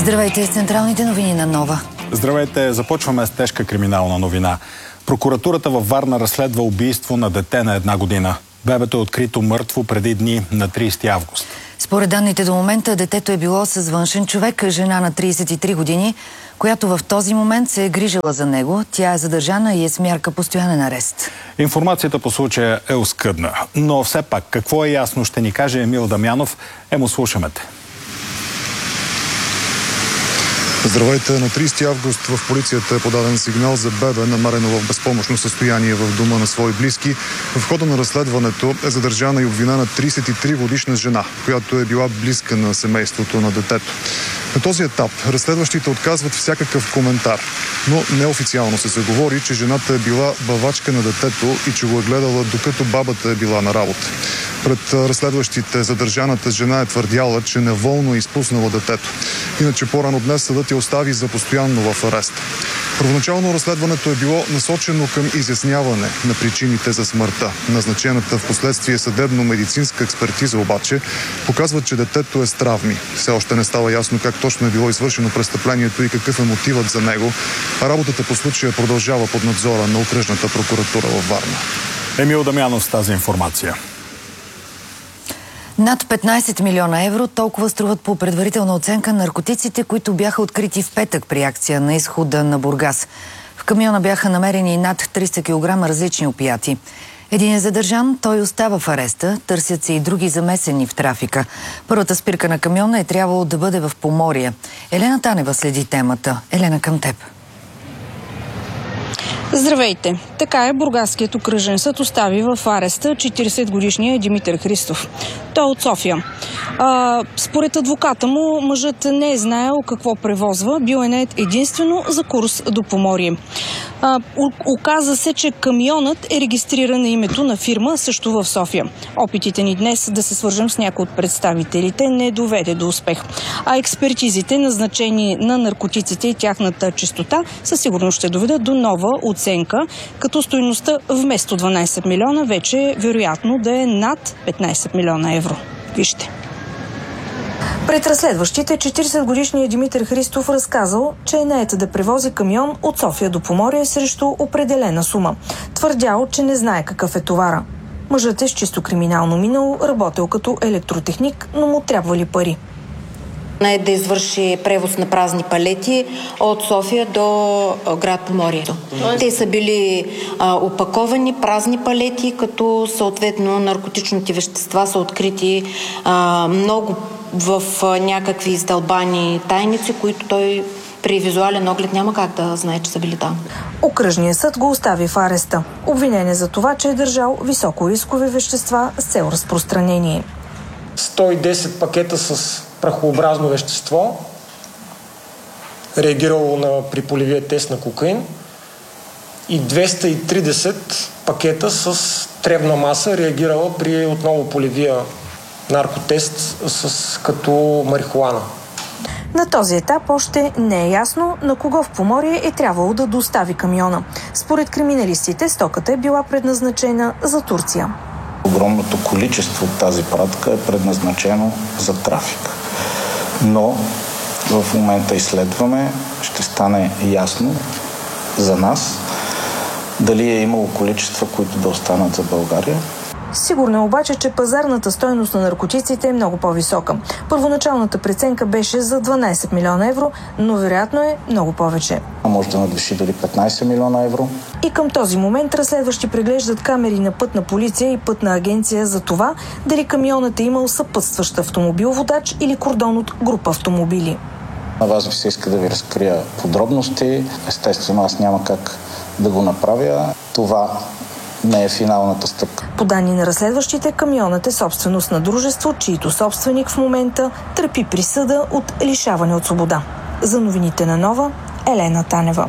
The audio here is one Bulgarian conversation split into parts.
Здравейте с централните новини на Нова. Здравейте, започваме с тежка криминална новина. Прокуратурата във Варна разследва убийство на дете на 1 година. Бебето е открито мъртво преди дни на 30 август. Според данните до момента, детето е било с външен човек, жена на 33 години, която в този момент се е грижила за него. Тя е задържана и е с мярка постоянен арест. Информацията по случая е оскъдна. Но все пак, какво е ясно, ще ни каже Емил Дамянов. Слушаме те. Здравейте! На 30 август в полицията е подаден сигнал за бебе, намерено в безпомощно състояние в дома на свои близки. В хода на разследването е задържана и обвинена 33-годишна жена, която е била близка на семейството на детето. На този етап разследващите отказват всякакъв коментар, но неофициално се заговори, че жената е била бавачка на детето и че го е гледала докато бабата е била на работа. Пред разследващите задържаната жена е твърдяла, че неволно е изпуснала детето. Иначе по-рано днес съдът я остави за постоянно в арест. Първоначално разследването е било насочено към изясняване на причините за смъртта. Назначената в последствие съдебно-медицинска експертиза обаче показва, че детето е с травми. Все още не става ясно как точно е било извършено престъплението и какъв е мотивът за него. А работата по случая продължава под надзора на окръжната прокуратура във Варна. Емил Дамянов с тази информация. Над 15 милиона евро толкова струват по предварителна оценка наркотиците, които бяха открити в петък при акция на изхода на Бургас. В камиона бяха намерени над 300 кг различни опиати. Един е задържан, той остава в ареста, търсят се и други замесени в трафика. Първата спирка на камиона е трябвало да бъде в Поморие. Елена Танева следи темата. Елена, към теб. Здравейте! Така е, Бургаският окръжен съд остави в ареста 40-годишния Димитър Христов. Той е от София. Според адвоката му, мъжът не е знаел какво превозва, бил е нает единствено за курс до Поморие. Оказа се, че камионът е регистриран на името на фирма също в София. Опитите ни днес да се свържем с някои от представителите не доведе до успех. А експертизите, назначени на наркотиците и тяхната чистота, със сигурност ще доведат до нова оценка, като стойността вместо 12 милиона вече вероятно да е над 15 милиона евро. Вижте. Пред разследващите 40-годишният Димитър Христов разказал, че е нает да превози камион от София до Поморие срещу определена сума. Твърдял, че не знае какъв е товара. Мъжът е с чисто криминално минало, работил като електротехник, но му трябвали пари. Нает да извърши превоз на празни палети от София до град Поморие. Те са били опаковани празни палети, като съответно наркотичните вещества са открити много в някакви издълбани тайници, които той при визуален оглед няма как да знае, че са били там. Окръжният съд го остави в ареста. Обвинен е за това, че е държал високорискови вещества с цел разпространение. 110 пакета с прахообразно вещество, реагирало при полевия тест на кокаин, и 230 пакета с тревна маса, реагирала при отново полевия наркотест като марихуана. На този етап още не е ясно на кого в Поморие е трябвало да достави камиона. Според криминалистите, стоката е била предназначена за Турция. Огромното количество от тази пратка е предназначено за трафик. Но в момента изследваме, ще стане ясно за нас дали е имало количества, които да останат за България. Сигурно е обаче, че пазарната стойност на наркотиците е много по-висока. Първоначалната преценка беше за 12 милиона евро, но вероятно е много повече. Може да надвиши дали 15 милиона евро. И към този момент разследващи преглеждат камери на Пътна полиция и Пътна агенция за това дали камионът е имал съпътстващ автомобил-водач или кордон от група автомобили. На вас ви се иска да ви разкрия подробности. Естествено, аз няма как да го направя. Това не е финалната стъпка. По данни на разследващите, камионът е собственост на дружество, чието собственик в момента търпи присъда от лишаване от свобода. За новините на Нова, Елена Танева.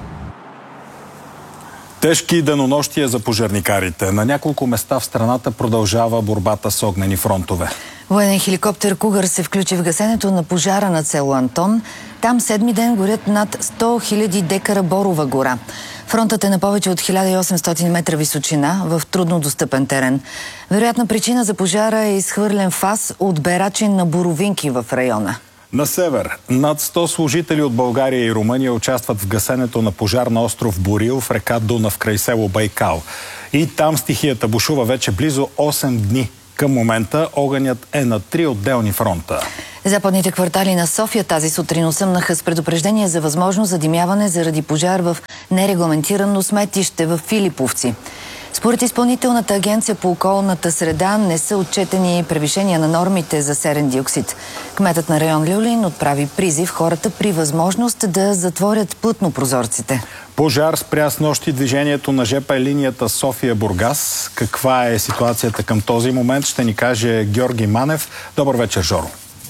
Тежки денонощия за пожарникарите. На няколко места в страната продължава борбата с огнени фронтове. Военен хеликоптер Кугър се включи в гасенето на пожара на село Антон. Там седми ден горят над 100 000 декара борова гора. Фронтът е на повече от 1800 метра височина в труднодостъпен терен. Вероятна причина за пожара е изхвърлен фас от берачин на боровинки в района. На север над 100 служители от България и Румъния участват в гасенето на пожар на остров Борил в река Дунав край село Байкал. И там стихията бушува вече близо 8 дни. Към момента огънят е на 3 отделни фронта. Западните квартали на София тази сутрин осъмнаха с предупреждение за възможно задимяване заради пожар в нерегламентирано сметище в Филиповци. Според Изпълнителната агенция по околната среда не са отчетени превишения на нормите за серен диоксид. Кметът на район Люлин отправи призив хората при възможност да затворят плътно прозорците. Пожар спря с нощи движението на ЖП линията София-Бургас. Каква е ситуацията към този момент, ще ни каже Георги Манев. Добър вечер, Жоро.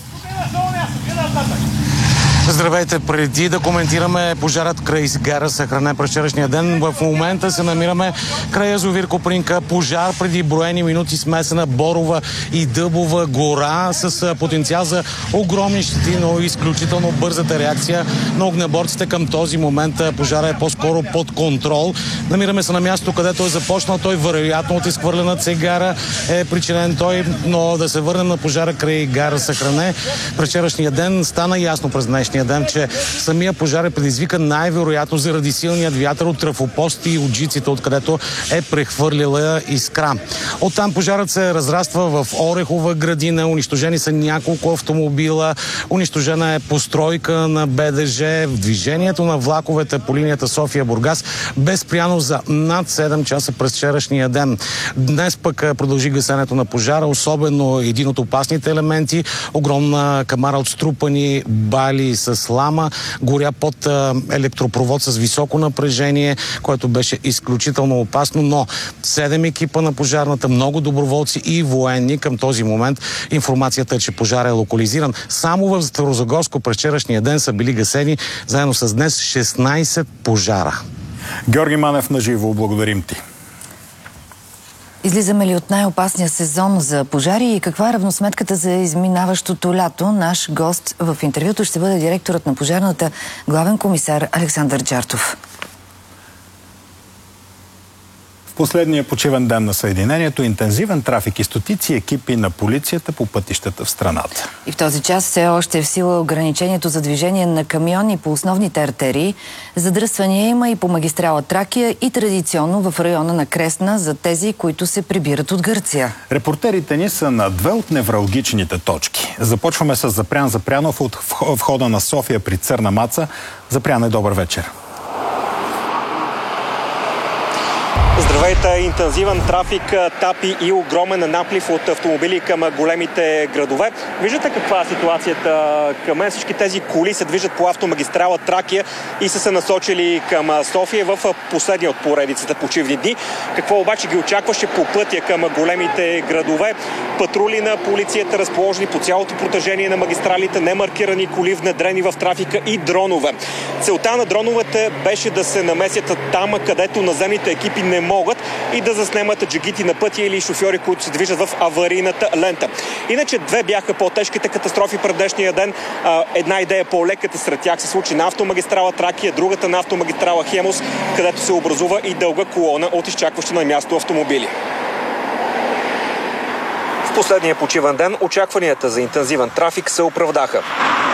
Здравейте! Преди да коментираме пожарът край гара Съхранен през вчерашния ден, в момента се намираме край язовир Копринка. Пожар преди броени минути, смесена борова и дъбова гора с потенциал за огромни щети, но изключително бързата реакция на огнеборците. Към този момент пожара е по-скоро под контрол. Намираме се на място, където е започнал той, вероятно от изхвърлена цигара е причинен той, но да се върнем на пожара край гара Съхранен. През вчерашния ден стана ясно през днешния ден, че самия пожар е предизвикан най-вероятно заради силният вятър от трафопостите и от жиците, откъдето е прехвърлила искра. Оттам пожарът се разраства в Орехова градина, унищожени са няколко автомобила, унищожена е постройка на БДЖ, в движението на влаковете по линията София-Бургас безспряно за над 7 часа през вчерашния ден. Днес пък продължи гасенето на пожара, особено един от опасните елементи, огромна камара от струпани бали с слама, горя под електропровод с високо напрежение, което беше изключително опасно, но 7 екипа на пожарната, много доброволци и военни. Към този момент информацията е, че пожар е локализиран. Само в Старозагорско през вчерашния ден са били гасени заедно с днес 16 пожара. Георги Манев наживо, благодарим ти. Излизаме ли от най-опасния сезон за пожари и каква е равносметката за изминаващото лято? Наш гост в интервюто ще бъде директорът на пожарната, главен комисар Александър Джартов. В последния почивен ден на съединението интензивен трафик и стотици екипи на полицията по пътищата в страната. И в този час все още е в сила ограничението за движение на камиони по основните артерии. Задръствания има и по магистрала Тракия и традиционно в района на Кресна за тези, които се прибират от Гърция. Репортерите ни са на две от невралгичните точки. Започваме с Запрян Запрянов от входа на София при Църна Маца. Запряне, добър вечер. Здравейте! Интензивен трафик, тапи и огромен наплив от автомобили към големите градове. Виждате каква е ситуацията към мен? Всички тези коли се движат по автомагистрала Тракия и са се насочили към София в последния от поредицата почивни дни. Какво обаче ги очакваше по пътя към големите градове? Патрули на полицията, разположени по цялото протежение на магистралите, немаркирани коли, внедрени в трафика и дронове. Целта на дроновете беше да се намесят там, където наземните екипи не могат и да заснемат джигити на пътя или шофьори, които се движат в аварийната лента. Иначе две бяха по-тежките катастрофи пред днешния ден. Една идея по-леката сред тях се случи на автомагистрала Тракия, другата на автомагистрала Хемус, където се образува и дълга колона от изчакващи на място автомобили. В последния почивен ден очакванията за интензивен трафик се оправдаха.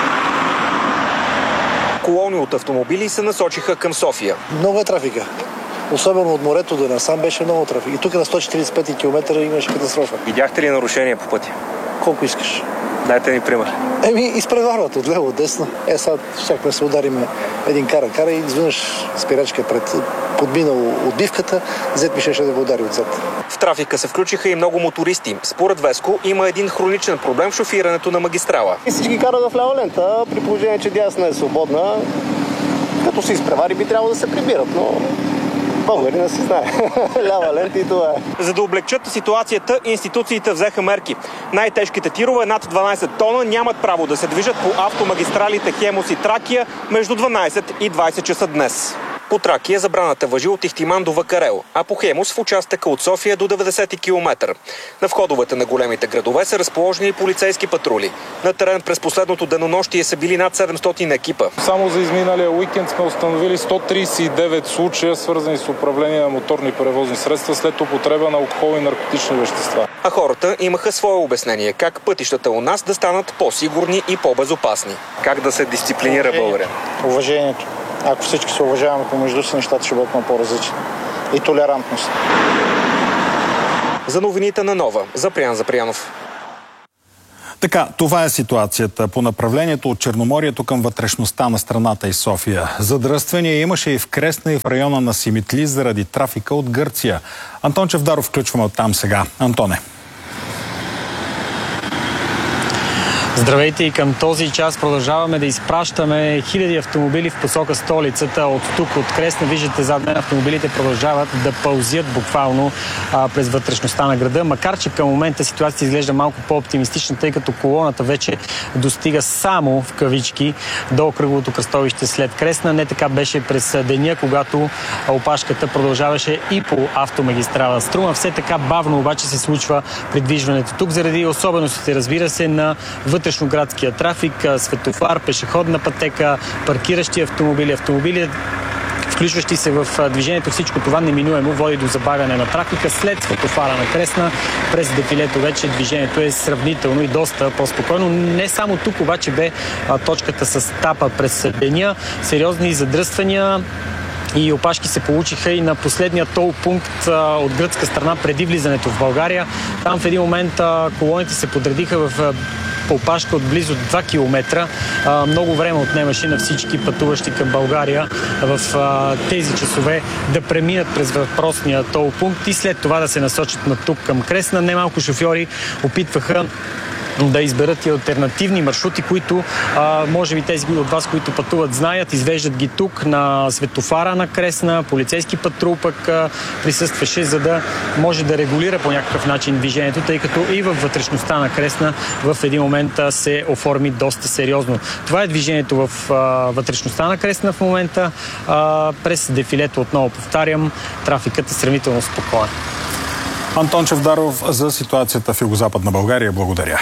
Колони от автомобили се насочиха към София. Много е трафика. Особено от морето до насам беше много трафик. И тук на 145 км имаше катастрофа. Видяхте ли нарушения по пътя? Колко искаш? Дайте ми пример. Изпреварват от лево, от десно. Сега щяхме се ударим един кара и изведнъж спирачка пред подминал отбивката, зет ми ще да го удари отзад. В трафика се включиха и много мотористи. Според Веско има един хроничен проблем в шофирането на магистрала. И всички карат в лява лента, при положение, че дясна е свободна. Като се изпревари, би трябвало да се прибират, но българина си знае. Лява лента и това е. За да облегчат ситуацията, институциите взеха мерки. Най-тежките тирове над 12 тона нямат право да се движат по автомагистралите Хемус и Тракия между 12 и 20 часа днес. По Тракия забраната важи от Ихтиман до Вакарел, а по Хемус в участъка от София до 90 км. На входовете на големите градове са разположени полицейски патрули. На терен през последното денонощие са били над 700 екипа. Само за изминалия уикенд сме установили 139 случая, свързани с управление на моторни превозни средства след употреба на алкохол и наркотични вещества. А хората имаха свое обяснение как пътищата у нас да станат по-сигурни и по-безопасни. Как да се дисциплинира България? Уважението. Ако всички се уважаваме помежду си, нещата ще бъдат много по-различни. И толерантност. За новините на Нова, Запрян Запрянов. Така, това е ситуацията по направлението от Черноморието към вътрешността на страната и София. Задръствания имаше и в Кресна, и в района на Симитли заради трафика от Гърция. Антон Чавдаров включваме оттам сега. Антоне. Здравейте, и към този час продължаваме да изпращаме хиляди автомобили в посока столицата. От тук, от Кресна, виждате зад мен автомобилите продължават да пълзят буквално през вътрешността на града. Макар че към момента ситуацията изглежда малко по-оптимистична, тъй като колоната вече достига само в кавички до кръговото кръстовище след Кресна. Не така беше през деня, когато опашката продължаваше и по автомагистрала Струма. Все така бавно обаче се случва придвижването тук, заради особеностите, разбира се, на вътрешноградския трафик, светофар, пешеходна пътека, паркиращи автомобили, включващи се в движението. Всичко това неминуемо води до забавяне на трафика. След светофара на Кресна през дефилето вече движението е сравнително и доста по-спокойно. Не само тук обаче бе точката с тапа през деня. Сериозни задръствания и опашки се получиха и на последния тол пункт от гръцка страна преди влизането в България. Там в един момент колоните се подредиха в опашка от близо 2 км. Много време отнемаше на всички пътуващи към България в тези часове да преминат през въпросния тол пункт и след това да се насочат на тук към Кресна. Немалко шофьори опитваха да изберат и алтернативни маршрути, които може би тези от вас, които пътуват, знаят. Извеждат ги тук на светофара на Кресна. Полицейски патрул пък присъстваше, за да може да регулира по някакъв начин движението, тъй като и във вътрешността на Кресна в един момент се оформи доста сериозно. Това е движението в вътрешността на Кресна в момента. През дефилето, отново повтарям, трафикът е сравнително спокоен. Антон Чавдаров за ситуацията в Югозападна България. Благодаря.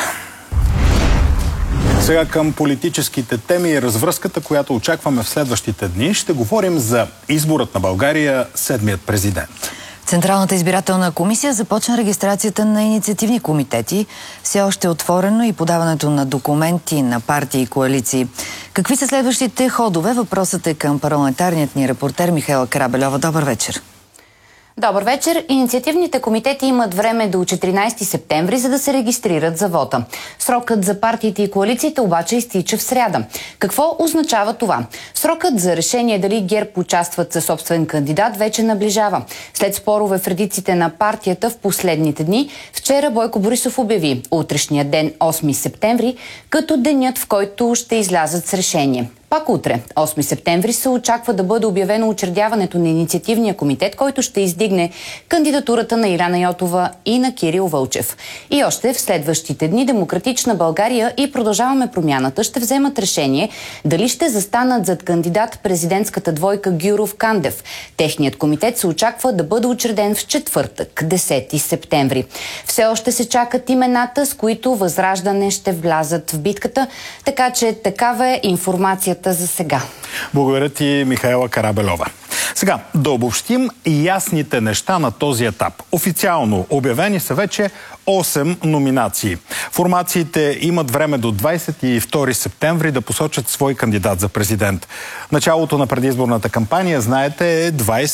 Сега към политическите теми и развръзката, която очакваме в следващите дни. Ще говорим за изборът на България, седмият президент. Централната избирателна комисия започна регистрацията на инициативни комитети. Все още е отворено и подаването на документи на партии и коалиции. Какви са следващите ходове? Въпросът е към парламентарният ни репортер Михаела Карабельова. Добър вечер. Добър вечер. Инициативните комитети имат време до 14 септември, за да се регистрират за вота. Срокът за партиите и коалициите обаче изтича в сряда. Какво означава това? Срокът за решение дали ГЕРБ участват със собствен кандидат вече наближава. След спорове в редиците на партията в последните дни, вчера Бойко Борисов обяви утрешния ден, 8 септември, като денят, в който ще излязат с решение. Пак утре, 8 септември, се очаква да бъде обявено учредяването на инициативния комитет, който ще издигне кандидатурата на Ирана Йотова и на Кирил Вълчев. И още в следващите дни Демократична България и Продължаваме промяната ще вземат решение дали ще застанат зад кандидат президентската двойка Гюров-Кандев. Техният комитет се очаква да бъде учреден в четвъртък, 10 септември. Все още се чакат имената, с които Възраждане ще влязат в битката, така че такава е информацията за сега. Благодаря ти, Михаела Карабельова. Сега, да обобщим ясните неща на този етап. Официално обявени са вече 8 номинации. Формациите имат време до 22 септември да посочат свой кандидат за президент. Началото на предизборната кампания, знаете, е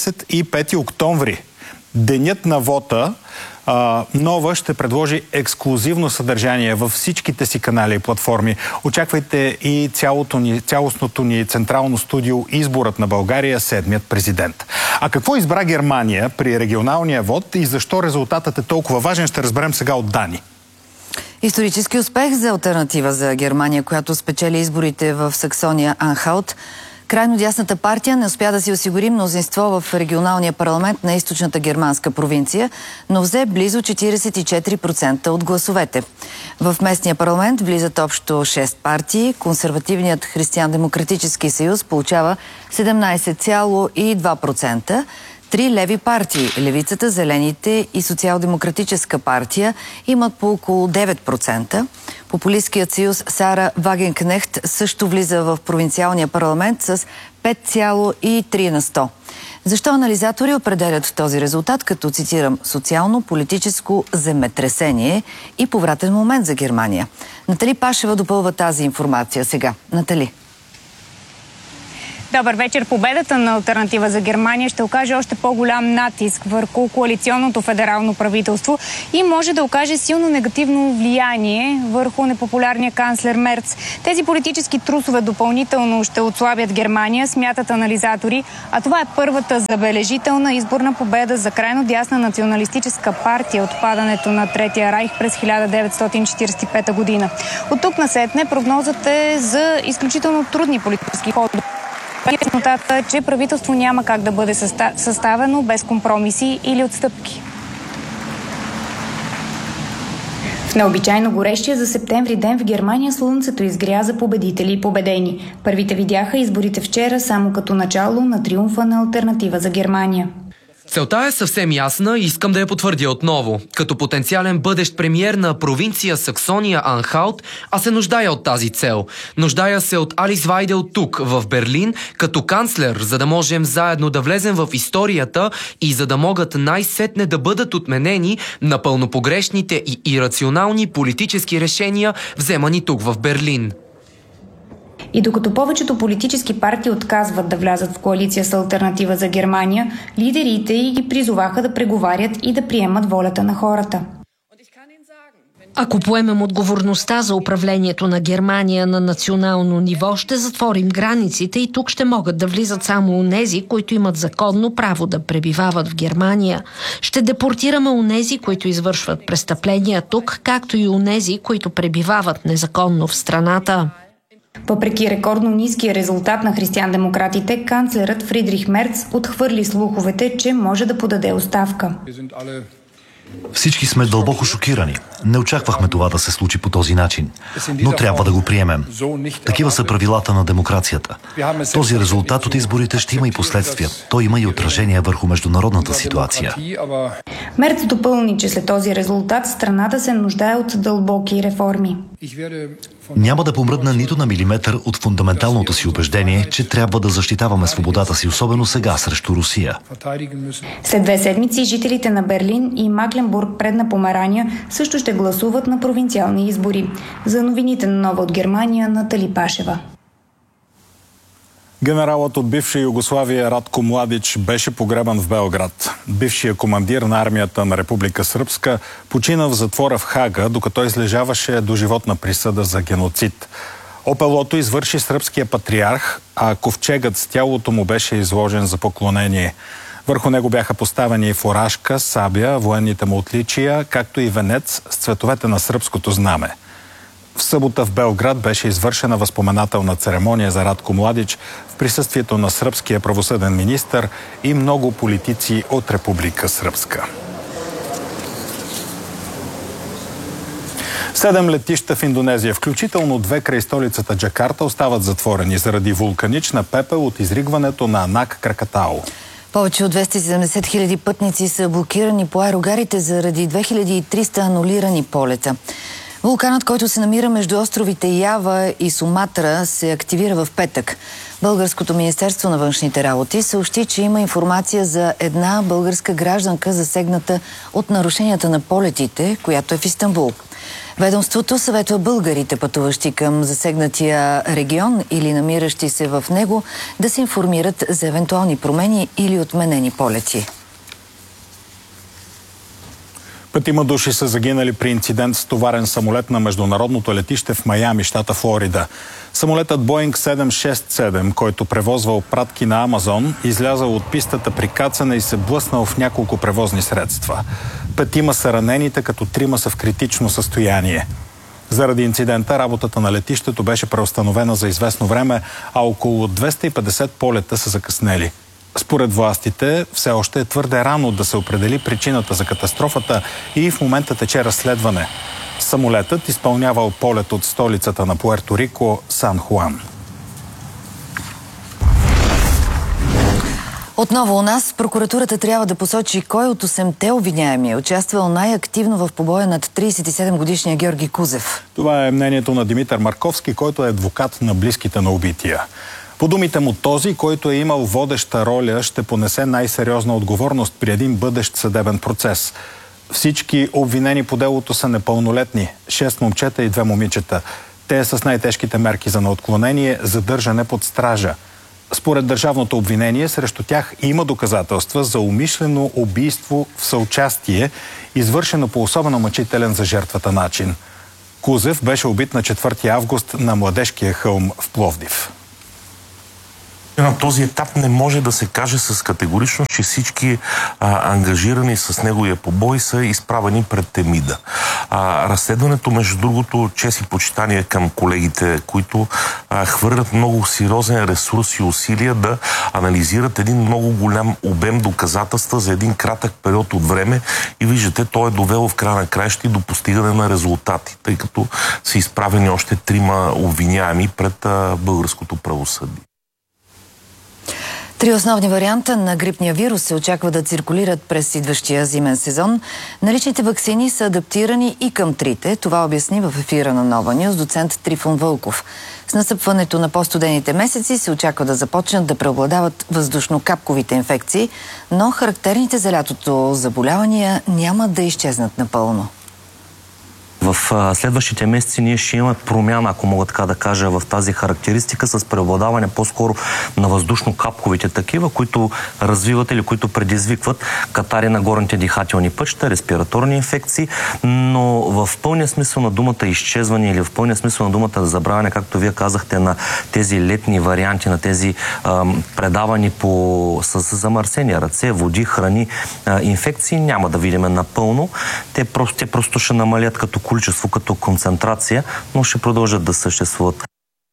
25 октомври. Денят на вота Нова ще предложи ексклузивно съдържание във всичките си канали и платформи. Очаквайте и цялостното ни централно студио "Изборът на България, седмият президент". А какво избра Германия при регионалния вод и защо резултатът е толкова важен, ще разберем сега от Дани. Исторически успех за алтернатива за Германия, която спечели изборите в Саксония-Анхалт. Крайно дясната партия не успя да си осигури мнозинство в регионалния парламент на източната германска провинция, но взе близо 44% от гласовете. В местния парламент влизат общо 6 партии. Консервативният Християн-демократически съюз получава 17,2%. 3 леви партии – Левицата, Зелените и Социал-демократическа партия имат по около 9%. Популистският съюз Сара Вагенкнехт също влиза в провинциалния парламент с 5,3%. Защо анализатори определят този резултат, като цитирам социално-политическо земетресение и повратен момент за Германия? Натали Пашева допълва тази информация сега. Натали. Добър вечер. Победата на Алтернатива за Германия ще окаже още по-голям натиск върху коалиционното федерално правителство и може да окаже силно негативно влияние върху непопулярния канцлер Мерц. Тези политически трусове допълнително ще отслабят Германия, смятат анализатори, а това е първата забележителна изборна победа за крайно дясна националистическа партия от падането на Третия райх през 1945 година. От тук насетне прогнозата е за изключително трудни политически ходове. Яснотата е, че правителство няма как да бъде съставено без компромиси или отстъпки. В необичайно горещия за септември ден в Германия слънцето изгря за победители и победени. Първите видяха изборите вчера само като начало на триумфа на Алтернатива за Германия. Целта е съвсем ясна и искам да я потвърдя отново. Като потенциален бъдещ премиер на провинция Саксония-Анхалт, а се нуждая от тази цел. Нуждая се от Алис Вайдел тук, в Берлин, като канцлер, за да можем заедно да влезем в историята и за да могат най-сетне да бъдат отменени напълно погрешните и ирационални политически решения, вземани тук в Берлин. И докато повечето политически партии отказват да влязат в коалиция с Алтернатива за Германия, лидерите й ги призоваха да преговарят и да приемат волята на хората. Ако поемем отговорността за управлението на Германия на национално ниво, ще затворим границите и тук ще могат да влизат само онези, които имат законно право да пребивават в Германия. Ще депортираме онези, които извършват престъпления тук, както и онези, които пребивават незаконно в страната. Въпреки рекордно ниския резултат на християн-демократите, канцлерът Фридрих Мерц отхвърли слуховете, че може да подаде оставка. Всички сме дълбоко шокирани. Не очаквахме това да се случи по този начин. Но трябва да го приемем. Такива са правилата на демокрацията. Този резултат от изборите ще има и последствия. Той има и отражение върху международната ситуация. Мерц допълни, че след този резултат страната се нуждае от дълбоки реформи. Няма да помръдна нито на милиметър от фундаменталното си убеждение, че трябва да защитаваме свободата си, особено сега срещу Русия. След 2 седмици жителите на Берлин и Макленбург, предна Померания, също ще гласуват на провинциални избори. За новините на Нова от Германия, Натали Пашева. Генералът от бивша Югославия Радко Младич беше погребан в Белград. Бившият командир на армията на Република Сръбска почина в затвора в Хага, докато излежаваше доживотна присъда за геноцид. Опелото извърши сръбския патриарх, а ковчегът с тялото му беше изложен за поклонение. Върху него бяха поставени фуражка, сабя, военните му отличия, както и венец с цветовете на сръбското знаме. В събота в Белград беше извършена възпоменателна церемония за Радко Младич в присъствието на сръбския правосъден министър и много политици от Република Сръбска. 7 летища в Индонезия, включително 2 край столицата Джакарта, остават затворени заради вулканична пепел от изригването на Анак Кракатау. Повече от 270 хиляди пътници са блокирани по аерогарите заради 2300 анулирани полета. Вулканът, който се намира между островите Ява и Суматра, се активира в петък. Българското министерство на външните работи съобщи, че има информация за една българска гражданка, засегната от нарушенията на полетите, която е в Истанбул. Ведомството съветва българите, пътуващи към засегнатия регион или намиращи се в него, да се информират за евентуални промени или отменени полети. 5 души са загинали при инцидент с товарен самолет на международното летище в Майами, щата Флорида. Самолетът Boeing 767, който превозвал пратки на Амазон, излязал от пистата при кацане и се блъснал в няколко превозни средства. 5 са ранените, като 3 са в критично състояние. Заради инцидента работата на летището беше преустановена за известно време, а около 250 полета са закъснели. Според властите, все още е твърде рано да се определи причината за катастрофата и в момента тече разследване. Самолетът изпълнявал полет от столицата на Пуерто Рико, Сан Хуан. Отново у нас прокуратурата трябва да посочи кой от 8-те обвиняеми е участвал най-активно в побоя над 37-годишния Георги Кузев. Това е мнението на Димитър Марковски, който е адвокат на близките на убития. По думите му, този, който е имал водеща роля, ще понесе най-сериозна отговорност при един бъдещ съдебен процес. Всички обвинени по делото са непълнолетни. 6 момчета и 2 момичета. Те са с най-тежките мерки за неотклонение, задържане под стража. Според държавното обвинение, срещу тях има доказателства за умишлено убийство в съучастие, извършено по особено мъчителен за жертвата начин. Кузев беше убит на 4 август на Младежкия хълм в Пловдив. На този етап не може да се каже с категоричност, че всички ангажирани с неговия побой са изправени пред Темида. Разследването, между другото, чест и почитание към колегите, които хвърлят много сериозен ресурс и усилия да анализират един много голям обем доказателства за един кратък период от време и виждате, той е довело в края на краища до постигане на резултати, тъй като са изправени още 3 обвиняеми пред българското правосъдие. 3 основни варианта на грипния вирус се очаква да циркулират през идващия зимен сезон. Наличните ваксини са адаптирани и към трите. Това обясни в ефира на Нова Нюз доцент Трифон Вълков. С настъпването на по-студените месеци се очаква да започнат да преобладават въздушно-капковите инфекции, но характерните за лятото заболявания няма да изчезнат напълно. В следващите месеци ние ще имаме промяна, ако мога така да кажа, в тази характеристика с преобладаване по-скоро на въздушно-капковите такива, които развиват или които предизвикват катари на горните дихателни пътища, респираторни инфекции, но в пълния смисъл на думата изчезване или в пълния смисъл на думата забравяне, както вие казахте, на тези летни варианти, на тези предавани с замърсени ръце, води, храни, инфекции, няма да видим напълно. Те просто ще намалят като количество, като концентрация, но ще продължат да съществуват.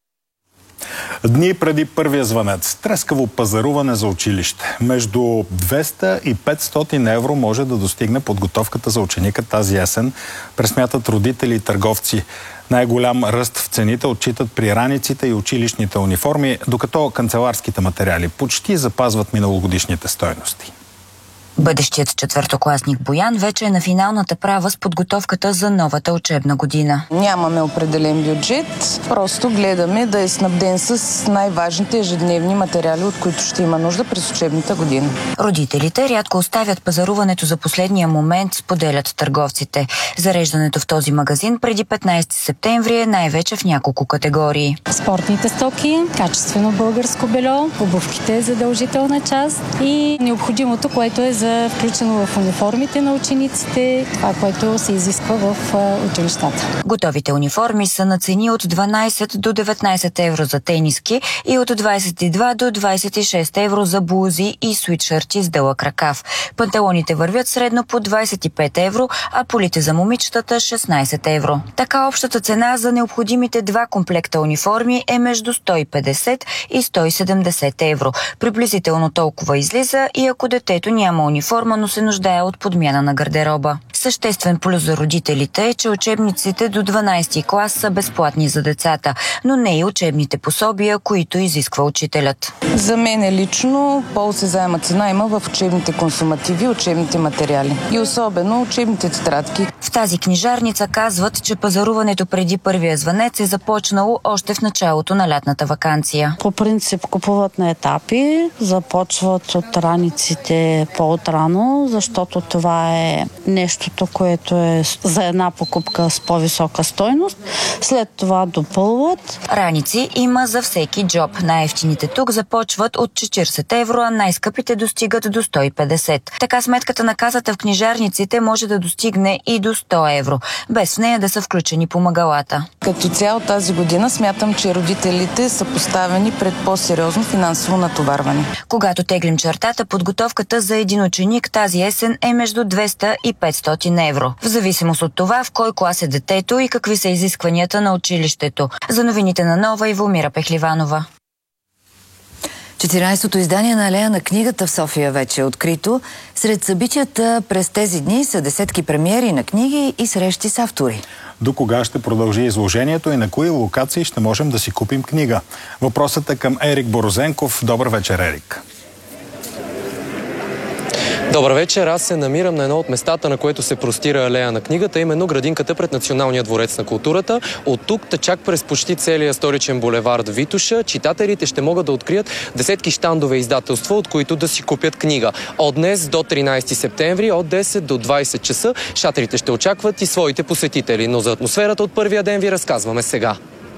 Дни преди първия звънец. Трескаво пазаруване за училище. Между 200 и 500 евро може да достигне подготовката за ученика тази есен, пресмятат родители и търговци. Най-голям ръст в цените отчитат при раниците и училищните униформи, докато канцеларските материали почти запазват миналогодишните стойности. Бъдещият четвъртокласник Боян вече е на финалната права с подготовката за новата учебна година. Нямаме определен бюджет, просто гледаме да е снабден с най-важните ежедневни материали, от които ще има нужда през учебната година. Родителите рядко оставят пазаруването за последния момент, споделят търговците. Зареждането в този магазин преди 15 септември е най-вече в няколко категории. Спортните стоки, качествено българско бельо, обувките е задължителна част и необходимото, което е за включено в униформите на учениците, това, което се изисква в училищата. Готовите униформи са на цени от 12 до 19 евро за тениски и от 22 до 26 евро за блузи и свитшърти с дълъг ръкав. Панталоните вървят средно по 25 евро, а полите за момичетата 16 евро. Така общата цена за необходимите 2 комплекта униформи е между 150 и 170 евро. Приблизително толкова излиза и ако детето няма униформа, но се нуждае от подмяна на гардероба. Съществен плюс за родителите е, че учебниците до 12 клас са безплатни за децата, но не и учебните пособия, които изисква учителят. За мен лично по-осезаема цена има в учебните консумативи, учебните материали и особено учебните тетрадки. В тази книжарница казват, че пазаруването преди първия звънец е започнало още в началото на лятната ваканция. По принцип купуват на етапи, започват от раниците по-отрано, защото това е нещото, което е за една покупка с по-висока стойност. След това допълват. Раници има за всеки джоб. Най-евтините тук започват от 40 евро, а най-скъпите достигат до 150. Така сметката на касата в книжарниците може да достигне и до 100 евро, без в нея да са включени помагалата. Като цяло тази година смятам, че родителите са поставени пред по-сериозно финансово натоварване. Когато теглим чертата, подготовката за един ученик ученик тази есен е между 200 и 500 евро. В зависимост от това в кой клас е детето и какви са изискванията на училището. За новините на Нова, Ивомира Пехливанова. 14-то издание на Алея на книгата в София вече е открито. Сред събитията през тези дни са десетки премиери на книги и срещи с автори. До кога ще продължи изложението и на кои локации ще можем да си купим книга? Въпросът е към Ерик Борозенков. Добър вечер, Ерик. Добър вечер, аз се намирам на едно от местата, на което се простира Алея на книгата, именно градинката пред Националния дворец на културата. От тук, чак през почти целия столичен булевард Витоша, читателите ще могат да открият десетки щандове издателства, от които да си купят книга. От днес до 13 септември, от 10 до 20 часа, шатрите ще очакват и своите посетители. Но за атмосферата от първия ден ви разказваме сега.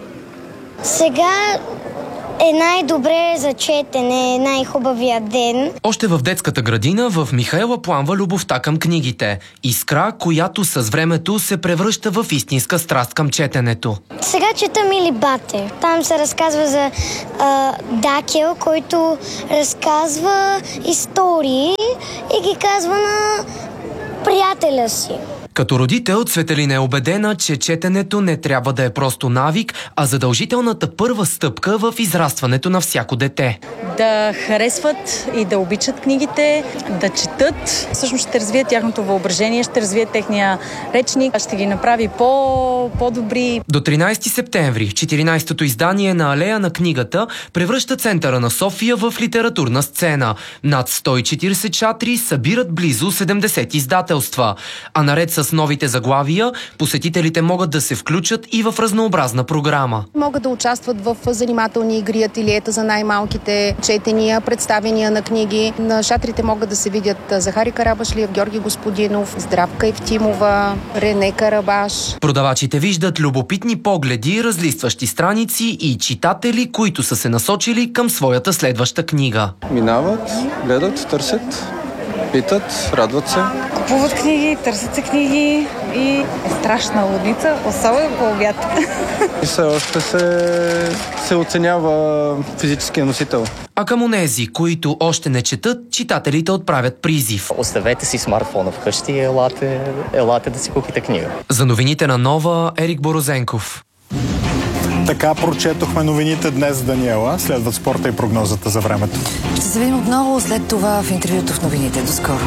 Сега е най-добре за четене, най-хубавия ден. Още в детската градина в Михаела пламва любовта към книгите. Искра, която с времето се превръща в истинска страст към четенето. Сега чета Мили Бате. Там се разказва за Дакел, който разказва истории и ги казва на приятеля си. Като родител, Цветелина е убедена, че четенето не трябва да е просто навик, а задължителната първа стъпка в израстването на всяко дете. Да харесват и да обичат книгите, да четат. Всъщност ще развият тяхното въображение, ще развият техния речник, ще ги направи по-добри. До 13 септември, 14-то издание на Алея на книгата превръща центъра на София в литературна сцена. Над 140 шатри събират близо 70 издателства. А наред с новите заглавия, посетителите могат да се включат и в разнообразна програма. Могат да участват в занимателни игри, ателиета за най-малките, четения, представения на книги. На шатрите могат да се видят Захари Карабашлиев, Георги Господинов, Здравка Евтимова, Рене Карабаш. Продавачите виждат любопитни погледи, разлистващи страници и читатели, които са се насочили към своята следваща книга. Минават, гледат, търсят, питат, радват се. Купуват книги, търсят се книги и е страшна лудница, особено по обяд. И все още се оценява физическия носител. А към онези, които още не четат, читателите отправят призив. Оставете си смартфона вкъщи и елате да си купите книга. За новините на Нова, Ерик Борозенков. Така прочетохме новините днес, Даниела. Следват спорта и прогнозата за времето. Ще се видим отново след това в интервюто в новините. До скоро.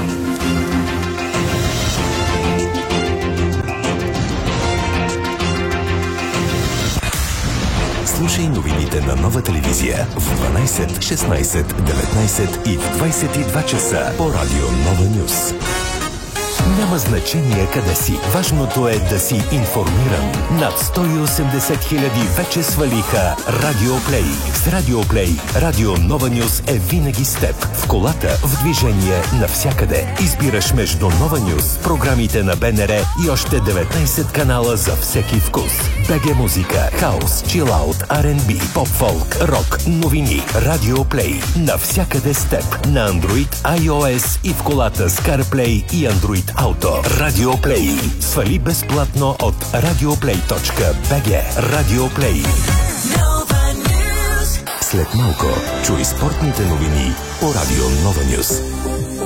Слушай новините на Нова телевизия в 12, 16, 19 и в 22 часа по радио Нова Нюс. Няма значение къде си. Важното е да си информиран. Над 180 хиляди вече свалиха Радио Плей. С Радио Плей, Радио Нова Нюс е винаги с теб. В колата, в движение, навсякъде. Избираш между Нова Нюс, програмите на БНР и още 19 канала за всеки вкус. БГ музика, хаус, чилаут, R&B, поп-фолк, рок, новини. Радио Плей. Навсякъде с теб. На Android, iOS и в колата с CarPlay и Android Auto. Радио Плей. Свали безплатно от radioplay.bg. Радио Плей. След малко чуй спортните новини по Радио Нова Нюс.